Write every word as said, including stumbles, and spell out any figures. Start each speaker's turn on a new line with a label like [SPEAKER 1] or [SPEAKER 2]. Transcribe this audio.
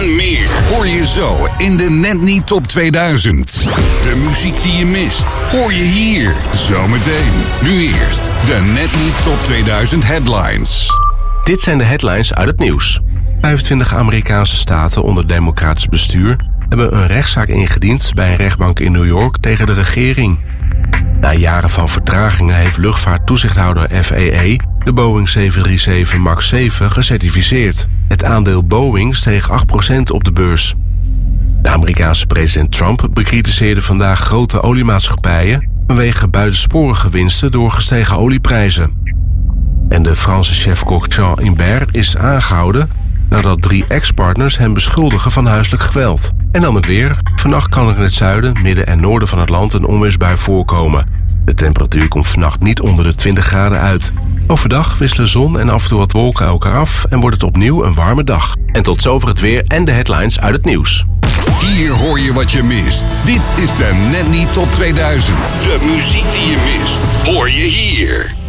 [SPEAKER 1] en meer hoor je zo in de Net Niet Top tweeduizend. De muziek die je mist hoor je hier zometeen. Nu eerst de Net Niet Top tweeduizend headlines.
[SPEAKER 2] Dit zijn de headlines uit het nieuws. vijfentwintig Amerikaanse staten onder democratisch bestuur hebben een rechtszaak ingediend bij een rechtbank in New York tegen de regering. Na jaren van vertragingen heeft luchtvaarttoezichthouder F A A de Boeing zeven drie zeven max zeven gecertificeerd. Het aandeel Boeing steeg acht procent op de beurs. De Amerikaanse president Trump bekritiseerde vandaag grote oliemaatschappijen vanwege buitensporige winsten door gestegen olieprijzen. En de Franse chef-kok Jean Imbert is aangehouden nadat drie ex-partners hem beschuldigen van huiselijk geweld. En dan het weer. Vannacht kan er in het zuiden, midden en noorden van het land een onweersbui voorkomen. De temperatuur komt vannacht niet onder de twintig graden uit. Overdag wisselen zon en af en toe wat wolken elkaar af en wordt het opnieuw een warme dag. En tot zover het weer en de headlines uit het nieuws.
[SPEAKER 1] Hier hoor je wat je mist. Dit is de Net Niet Top tweeduizend. De muziek die je mist hoor je hier.